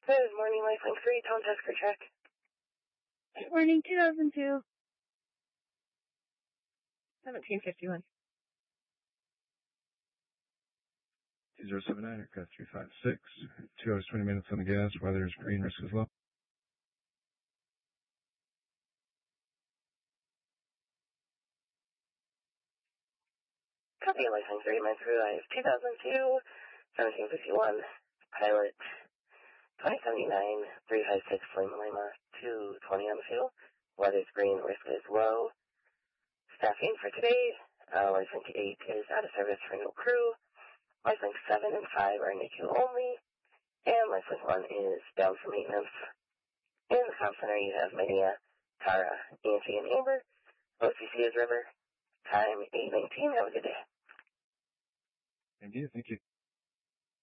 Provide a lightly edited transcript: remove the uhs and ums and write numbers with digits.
Good morning, Lifelink 3, Tom Tusker Trek. Good morning, 2002. 1751. 2079, aircraft 356. 2 hours, 20 minutes on the gas. Weather is green, risk is low. Copy, Lifelink 3, my crew. I have 2002, 1751, pilot 2079, 356, Lima, 220 on the field. Weather's green, risk is low. Staffing for today, Lifelink 8 is out of service for no crew. Lifelink 7 and 5 are NICU only. And Lifelink 1 is down for maintenance. In the South Center, you have Mania, Tara, Angie, and Amber. OCC is River. Time 8:19. Have a good day. Thank you.